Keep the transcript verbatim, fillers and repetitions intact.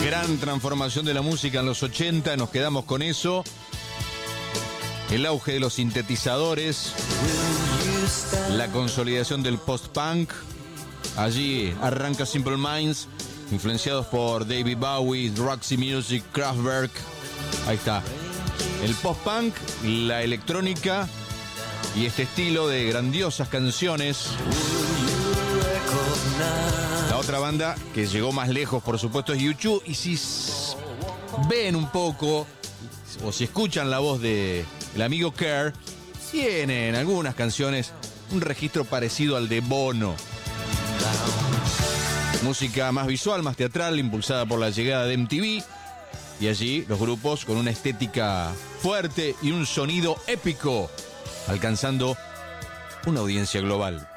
Gran transformación de la música en los ochenta, nos quedamos con eso. El auge de los sintetizadores, la consolidación del post-punk. Allí arranca Simple Minds, influenciados por David Bowie, Roxy Music, Kraftwerk. Ahí está. El post-punk, la electrónica y este estilo de grandiosas canciones. La otra banda que llegó más lejos, por supuesto, es U dos. Y si ven un poco, o si escuchan la voz de el amigo Kerr, tienen algunas canciones un registro parecido al de Bono. Música más visual, más teatral, impulsada por la llegada de M T V. Y allí los grupos con una estética fuerte y un sonido épico, alcanzando una audiencia global.